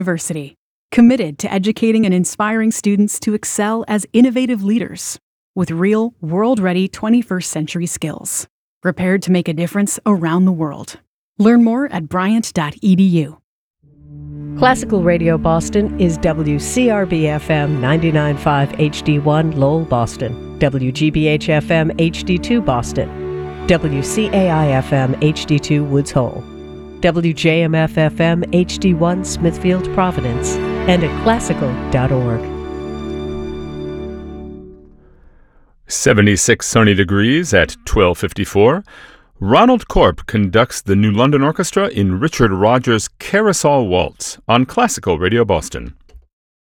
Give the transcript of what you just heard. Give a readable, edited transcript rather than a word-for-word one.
University, committed to educating and inspiring students to excel as innovative leaders with real, world-ready 21st century skills, prepared to make a difference around the world. Learn more at bryant.edu. Classical Radio Boston is WCRB-FM 99.5 HD1 Lowell, Boston, WGBH-FM HD2 Boston, WCAI-FM HD2 Woods Hole, WJMF-FM HD1 Smithfield, Providence, and at classical.org. 76 sunny degrees at 12:54. Ronald Corp conducts the New London Orchestra in Richard Rodgers' Carousel Waltz on Classical Radio Boston.